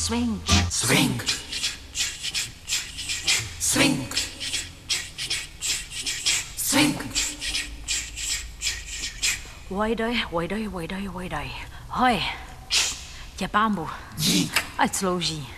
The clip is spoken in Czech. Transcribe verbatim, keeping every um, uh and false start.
swing. Swing. Swing. Swing. Wajdaj, wajdaj, wajdaj, wajdaj. Hoj, tě pámbu. Dík. Ať slouží.